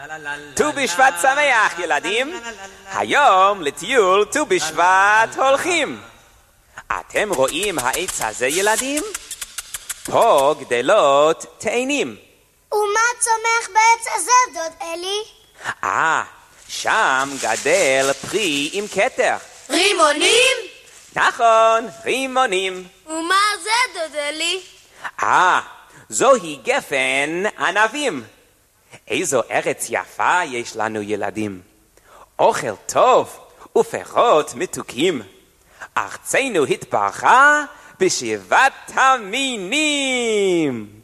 ט"ו בשבט שמח ילדים, היום לטיול ט"ו בשבט הולכים. אתם רואים העץ הזה ילדים? פה גדלות תאנים. ומה צומח בעץ הזה דוד אלי? שם גדל פרי עם כתר. רימונים? נכון, רימונים. ומה זה דוד אלי? זוהי גפן ענבים. איזו ארץ יפה יש לנו ילדים. אוכל טוב ופירות מתוקים. ארצנו התברכה בשבעת המינים.